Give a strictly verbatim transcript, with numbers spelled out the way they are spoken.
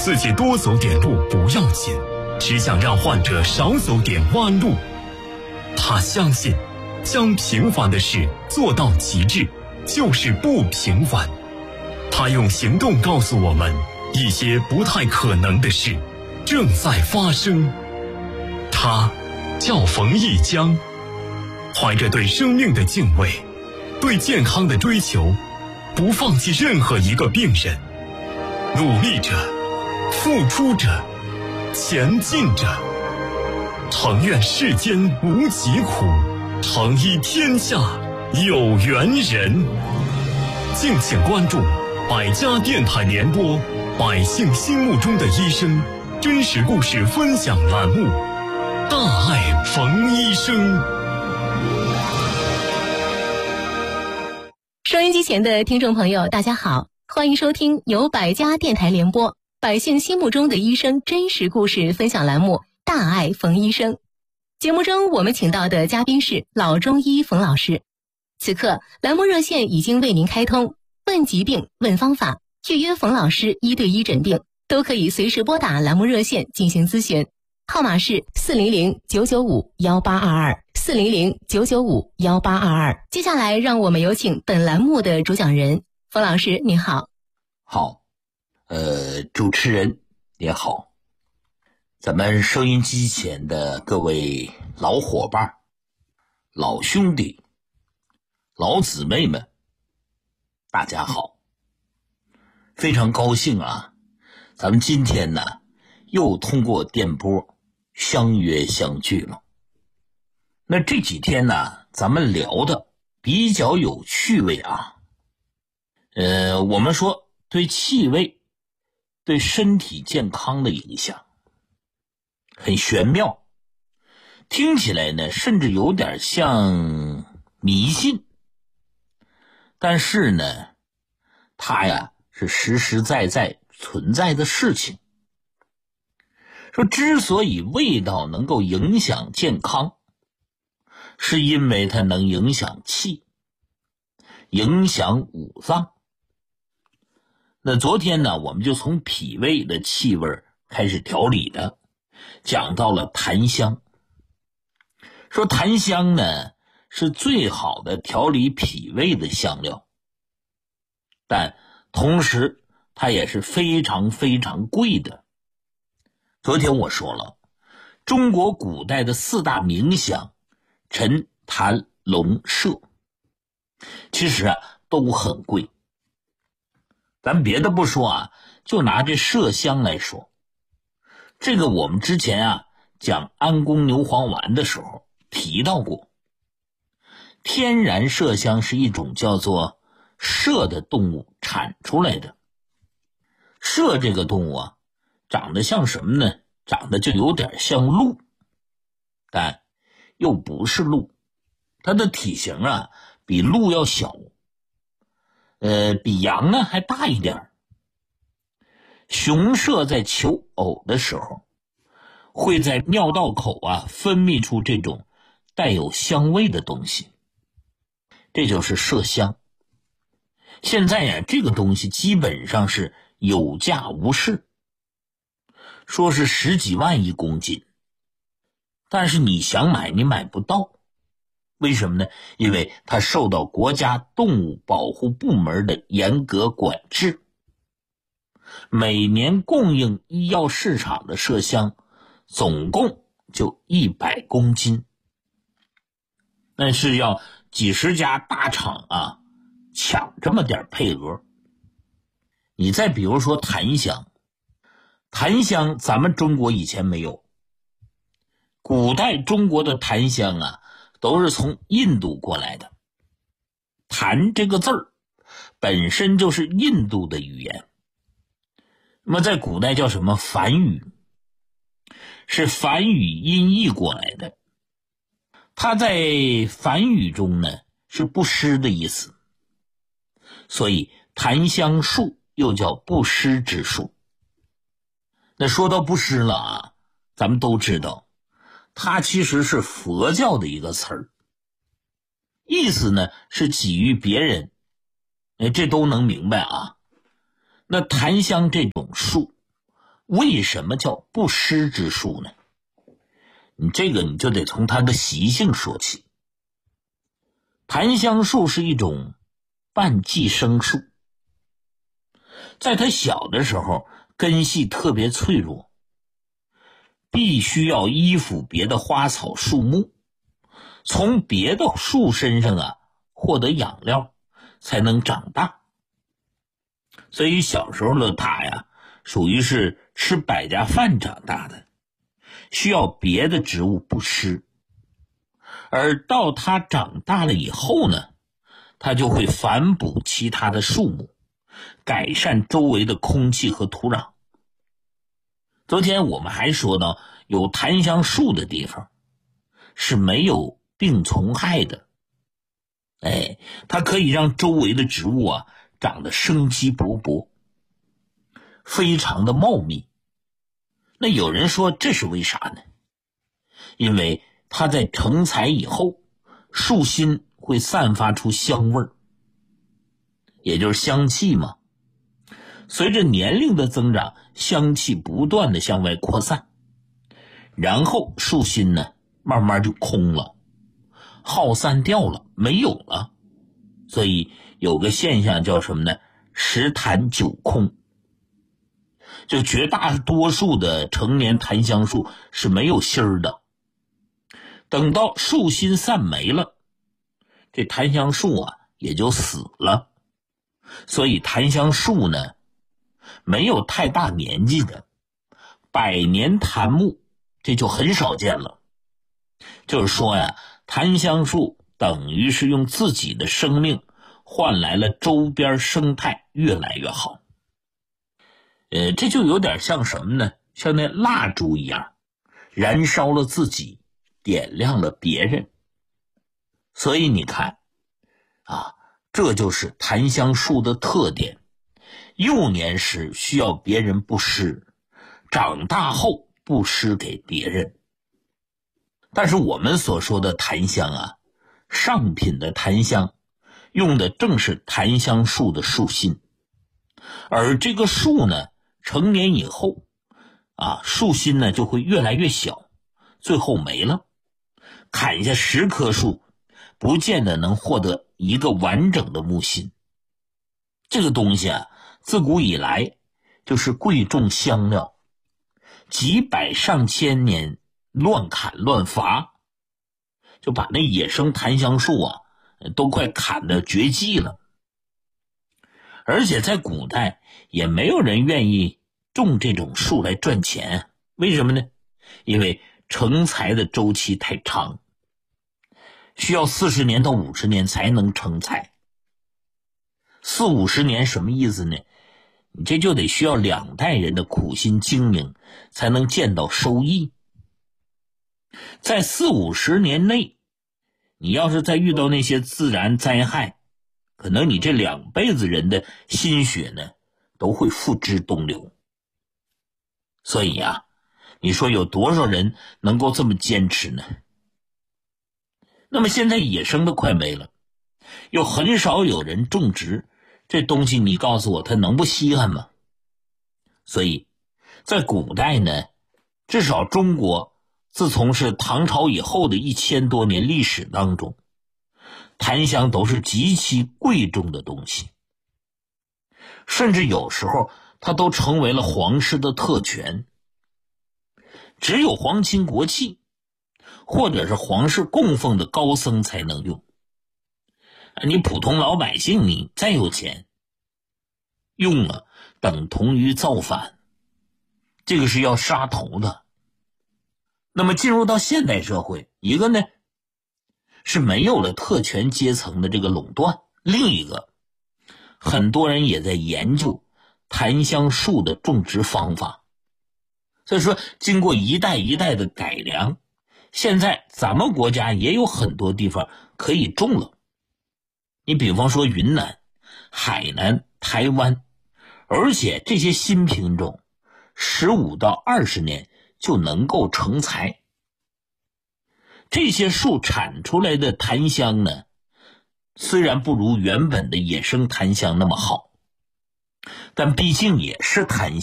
自己多走点路不要紧，只想让患者少走点弯路。他相信，将平凡的事做到极致，就是不平凡。他用行动告诉我们，一些不太可能的事正在发生。他叫冯一江，怀着对生命的敬畏，对健康的追求，不放弃任何一个病人，努力着，付出着，前进着。诚愿世间无疾苦，诚医天下有缘人。敬请关注百家电台联播百姓心目中的医生真实故事分享栏目，大爱冯医生。 收音机前的听众朋友大家好，欢迎收听由百家电台联播百姓心目中的医生真实故事分享栏目，大爱冯医生。节目中我们请到的嘉宾是老中医冯老师。此刻栏目热线已经为您开通，问疾病问方法，预约冯老师一对一诊病，都可以随时拨打栏目热线进行咨询，号码是四零零九九五幺八二二 四零零九九五幺八二二。接下来让我们有请本栏目的主讲人冯老师，您好。 好，呃，主持人也好，咱们收音机前的各位老伙伴、老兄弟、老姊妹们，大家好。非常高兴啊，咱们今天呢又通过电波相约相聚了。那这几天呢，咱们聊的比较有趣味啊。呃，我们说对气味对身体健康的影响很玄妙，听起来呢甚至有点像迷信，但是呢它呀是实实在在存在的事情。说之所以味道能够影响健康，是因为它能影响气，影响五脏。那昨天呢，我们就从脾胃的气味开始调理的，讲到了檀香。说檀香呢是最好的调理脾胃的香料，但同时它也是非常非常贵的。昨天我说了，中国古代的四大名香陈、檀、龙、麝，其实啊都很贵。咱别的不说啊，就拿这麝香来说，这个我们之前啊讲安宫牛黄丸的时候提到过。天然麝香是一种叫做麝的动物产出来的。麝这个动物啊，长得像什么呢？长得就有点像鹿，但又不是鹿。它的体型啊比鹿要小，呃，比羊呢还大一点。雄麝在求偶的时候，会在尿道口啊分泌出这种带有香味的东西，这就是麝香。现在呀，这个东西基本上是有价无市，说是十几万一公斤，但是你想买你买不到。为什么呢？因为它受到国家动物保护部门的严格管制。每年供应医药市场的麝香总共就一百公斤，那是要几十家大厂啊抢这么点配额。你再比如说檀香，檀香咱们中国以前没有，古代中国的檀香啊都是从印度过来的。檀这个字儿本身就是印度的语言，那么在古代叫什么梵语，是梵语音译过来的。它在梵语中呢是布施的意思，所以檀香树又叫布施之树。那说到布施了啊，咱们都知道它其实是佛教的一个词儿，意思呢是给予别人，哎，这都能明白啊。那檀香这种树为什么叫不施之树呢？你这个你就得从它的习性说起。檀香树是一种半寄生树，在它小的时候根系特别脆弱，必须要依附别的花草树木，从别的树身上啊获得养料才能长大。所以小时候的它呀属于是吃百家饭长大的，需要别的植物不施。而到它长大了以后呢，它就会反哺其他的树木，改善周围的空气和土壤。昨天我们还说到，有檀香树的地方是没有病虫害的，哎，它可以让周围的植物啊长得生机勃勃，非常的茂密。那有人说这是为啥呢？因为它在成材以后，树心会散发出香味儿，也就是香气嘛。随着年龄的增长，香气不断的向外扩散，然后树心呢慢慢就空了，耗散掉了，没有了。所以有个现象叫什么呢？十檀九空。就绝大多数的成年檀香树是没有心儿的，等到树心散没了，这檀香树啊也就死了。所以檀香树呢没有太大年纪的百年檀木，这就很少见了。就是说呀，檀香树等于是用自己的生命换来了周边生态越来越好。呃，这就有点像什么呢？像那蜡烛一样，燃烧了自己，点亮了别人。所以你看啊，这就是檀香树的特点。幼年时需要别人布施，长大后布施给别人。但是我们所说的檀香啊，上品的檀香用的正是檀香树的树心，而这个树呢成年以后啊，树心呢就会越来越小，最后没了。砍下十棵树，不见得能获得一个完整的木心。这个东西啊，自古以来就是贵重香料，几百上千年乱砍乱伐，就把那野生檀香树啊都快砍得绝迹了。而且在古代也没有人愿意种这种树来赚钱，为什么呢？因为成材的周期太长，需要四十年到五十年才能成材。四五十年什么意思呢？你这就得需要两代人的苦心经营才能见到收益。在四五十年内，你要是再遇到那些自然灾害，可能你这两辈子人的心血呢都会付之东流。所以啊，你说有多少人能够这么坚持呢？那么现在野生的快没了，又很少有人种植，这东西你告诉我它能不稀罕吗？所以在古代呢，至少中国自从是唐朝以后的一千多年历史当中，檀香都是极其贵重的东西，甚至有时候它都成为了皇室的特权，只有皇亲国戚或者是皇室供奉的高僧才能用。你普通老百姓你再有钱，用了等同于造反，这个是要杀头的。那么进入到现代社会，一个呢是没有了特权阶层的这个垄断，另一个很多人也在研究檀香树的种植方法。所以说经过一代一代的改良，现在咱们国家也有很多地方可以种了。你比方说云南、海南、台湾，而且这些新品种十五到二十年就能够成材。这些树产出来的檀香呢，虽然不如原本的野生檀香那么好，但毕竟也是檀香。